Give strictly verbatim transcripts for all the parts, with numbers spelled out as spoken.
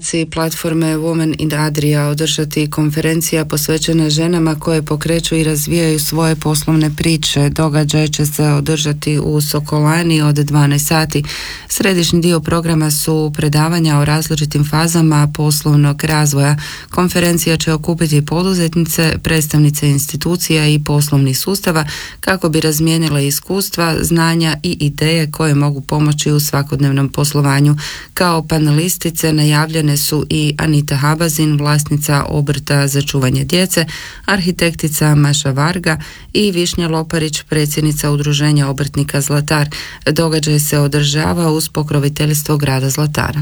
lokaciji platforme Women in Adria održati konferencija posvećena ženama koje pokreću i razvijaju svoje poslovne priče. Događaj će se održati u Sokolani od dvanaest sati. Središnji dio programa su predavanja o različitim fazama poslovnog razvoja. Konferencija će okupiti poduzetnice, predstavnice institucija i poslovnih sustava kako bi razmijenile iskustva, znanja i ideje koje mogu pomoći u svakodnevnom poslovanju. Kao panelistice najavljene su i Anita Habazin, vlasnica obrta za čuvanje djece, arhitektica Maša Varga i Višnja Loparić, predsjednica udruženja obrtnika Zlatar. Događaj se održava uz pokroviteljstvo grada Zlatara.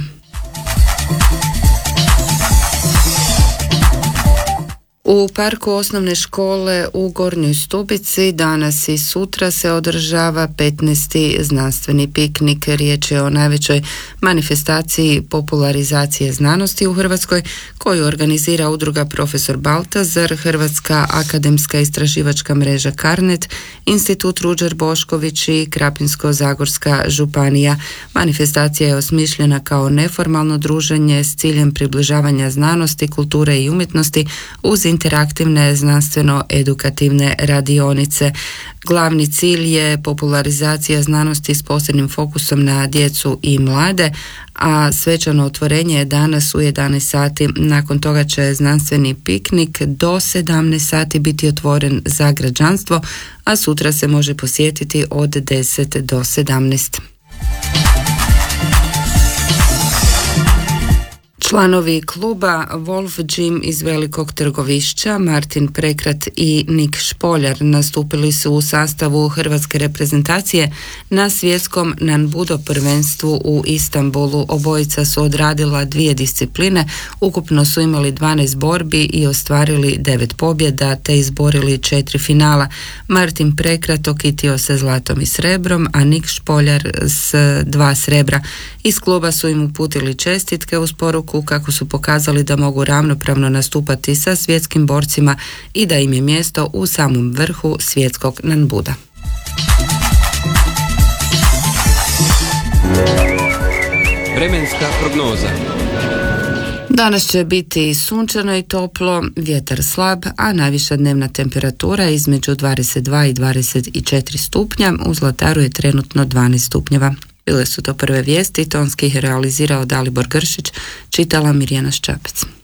U parku osnovne škole u Gornjoj Stubici danas i sutra se održava petnaesti znanstveni piknik. Riječ je o najvećoj manifestaciji popularizacije znanosti u Hrvatskoj koju organizira udruga Profesor Baltazar, Hrvatska akademska istraživačka mreža Carnet, Institut Ruđer Bošković i Krapinsko-zagorska županija. Manifestacija je osmišljena kao neformalno druženje s ciljem približavanja znanosti, kulture i umjetnosti uz interaktivne znanstveno-edukativne radionice. Glavni cilj je popularizacija znanosti s posebnim fokusom na djecu i mlade, a svečano otvorenje je danas u jedanaest sati. Nakon toga će znanstveni piknik do sedamnaest sati biti otvoren za građanstvo, a sutra se može posjetiti od deset do sedamnaest. Članovi kluba Wolf Gym iz Velikog Trgovišća, Martin Prekrat i Nik Špoljar, nastupili su u sastavu hrvatske reprezentacije na svjetskom Nanbudo prvenstvu u Istanbulu. Obojica su odradila dvije discipline, ukupno su imali dvanaest borbi i ostvarili devet pobjeda te izborili četiri finala. Martin Prekrat okitio se zlatom i srebrom, a Nik Špoljar s dva srebra. Iz kluba su im uputili čestitke uz poruku kako su pokazali da mogu ravnopravno nastupati sa svjetskim borcima i da im je mjesto u samom vrhu svjetskog Nanbuda. Vremenska prognoza. Danas će biti sunčano i toplo, vjetar slab, a najviša dnevna temperatura između dvadeset dva i dvadeset četiri stupnja. U Zlataru je trenutno dvanaest stupnjeva. Bile su to prve vijesti, tonski ih realizirao Dalibor Gršić, čitala Mirjana Ščapec.